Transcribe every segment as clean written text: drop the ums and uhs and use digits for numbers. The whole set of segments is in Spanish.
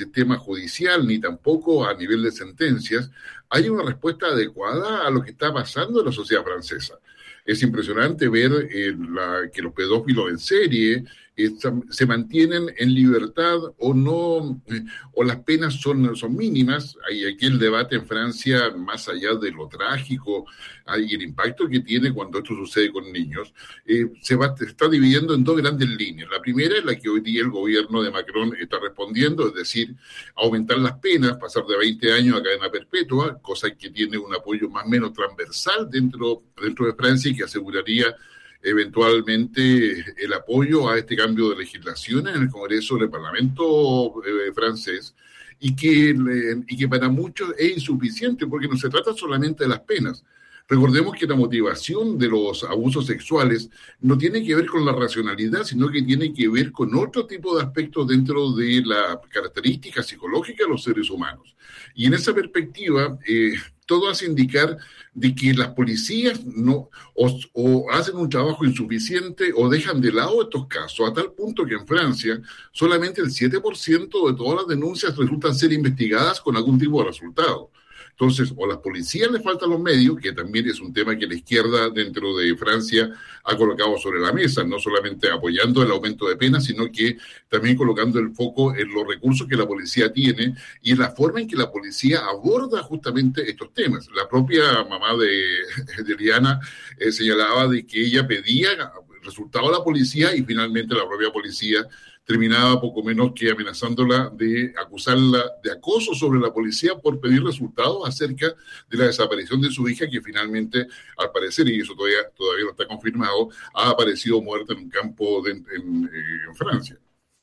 sistema judicial, ni tampoco a nivel de sentencias, hay una respuesta adecuada a lo que está pasando en la sociedad francesa. Es impresionante ver que los pedófilos en serie se mantienen en libertad o no, o las penas son mínimas. Hay aquí el debate en Francia, más allá de lo trágico y el impacto que tiene cuando esto sucede con niños, se está dividiendo en dos grandes líneas. La primera es la que hoy día el gobierno de Macron está respondiendo, es decir, aumentar las penas, pasar de 20 años a cadena perpetua, cosa que tiene un apoyo más o menos transversal dentro de Francia y que aseguraría eventualmente el apoyo a este cambio de legislación en el Congreso del Parlamento francés y que para muchos es insuficiente porque no se trata solamente de las penas. Recordemos que la motivación de los abusos sexuales no tiene que ver con la racionalidad, sino que tiene que ver con otro tipo de aspectos dentro de la característica psicológica de los seres humanos. Y en esa perspectiva, todo hace indicar de que las policías o hacen un trabajo insuficiente o dejan de lado estos casos, a tal punto que en Francia solamente el 7% de todas las denuncias resultan ser investigadas con algún tipo de resultado. Entonces, o a las policías les faltan los medios, que también es un tema que la izquierda dentro de Francia ha colocado sobre la mesa, no solamente apoyando el aumento de penas, sino que también colocando el foco en los recursos que la policía tiene y en la forma en que la policía aborda justamente estos temas. La propia mamá de Liana señalaba de que ella pedía resultado a la policía y finalmente la propia policía terminaba poco menos que amenazándola de acusarla de acoso sobre la policía por pedir resultados acerca de la desaparición de su hija, que finalmente, al parecer, y eso todavía no está confirmado, ha aparecido muerta en un campo en Francia.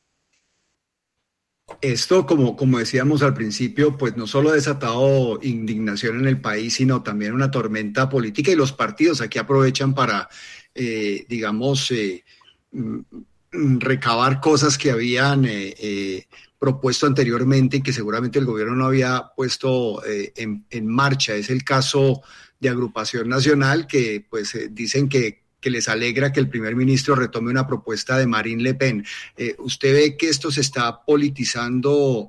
Esto, como decíamos al principio, pues no solo ha desatado indignación en el país, sino también una tormenta política y los partidos aquí aprovechan para, recabar cosas que habían propuesto anteriormente y que seguramente el gobierno no había puesto en marcha. Es el caso de Agrupación Nacional, que pues dicen que les alegra que el primer ministro retome una propuesta de Marine Le Pen. ¿Usted ve que esto se está politizando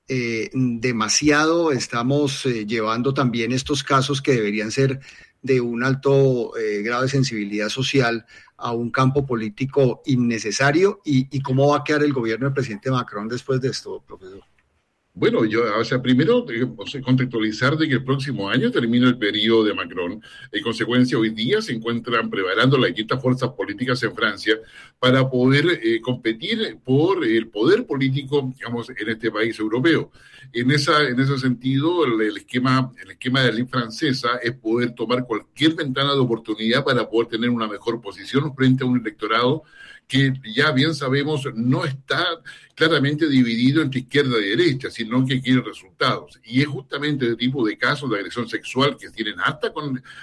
demasiado? Estamos llevando también estos casos que deberían ser de un alto grado de sensibilidad social a un campo político innecesario, y cómo va a quedar el gobierno del presidente Macron después de esto, profesor. Bueno, primero contextualizar de que el próximo año termina el periodo de Macron. En consecuencia, hoy día se encuentran preparando las distintas fuerzas políticas en Francia para poder competir por el poder político, digamos, en este país europeo. En ese sentido, el esquema de la ley francesa es poder tomar cualquier ventana de oportunidad para poder tener una mejor posición frente a un electorado que ya bien sabemos no está claramente dividido entre izquierda y derecha, sino que quiere resultados. Y es justamente el tipo de casos de agresión sexual que tienen harta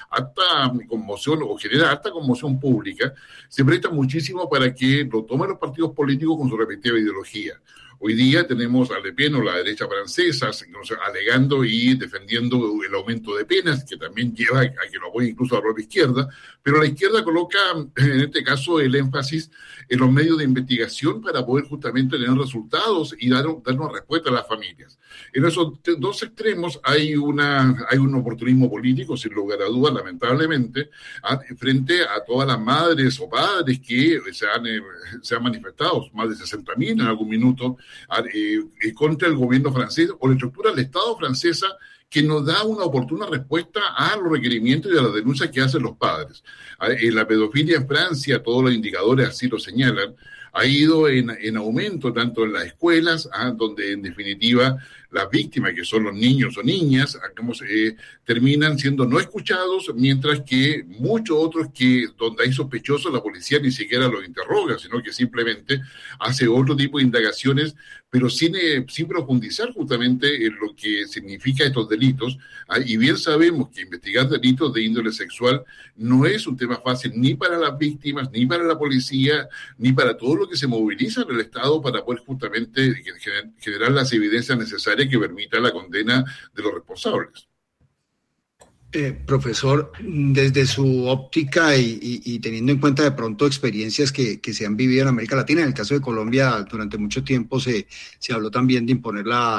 conmoción o genera harta conmoción pública, se presta muchísimo para que lo tomen los partidos políticos con su respectiva ideología. Hoy día tenemos a Le Pen o la derecha francesa alegando y defendiendo el aumento de penas, que también lleva a que lo apoye incluso a la propia izquierda, pero la izquierda coloca en este caso el énfasis en los medios de investigación para poder justamente tener resultados y dar una respuesta a las familias. En esos dos extremos hay un oportunismo político, sin lugar a dudas, lamentablemente, frente a todas las madres o padres que se han manifestado, más de 60.000 en algún minuto, contra el gobierno francés o la estructura del Estado francesa, que nos da una oportuna respuesta a los requerimientos y a las denuncias que hacen los padres. La pedofilia en Francia, todos los indicadores así lo señalan, ha ido en aumento tanto en las escuelas, donde en definitiva las víctimas, que son los niños o niñas, terminan siendo no escuchados, mientras que muchos otros donde hay sospechosos, la policía ni siquiera los interroga, sino que simplemente hace otro tipo de indagaciones, pero sin profundizar justamente en lo que significa estos delitos. Y bien sabemos que investigar delitos de índole sexual no es un tema fácil ni para las víctimas, ni para la policía, ni para todo lo que se moviliza en el Estado para poder justamente generar las evidencias necesarias que permitan la condena de los responsables. Profesor, desde su óptica y teniendo en cuenta de pronto experiencias que se han vivido en América Latina, en el caso de Colombia durante mucho tiempo se habló también de imponer la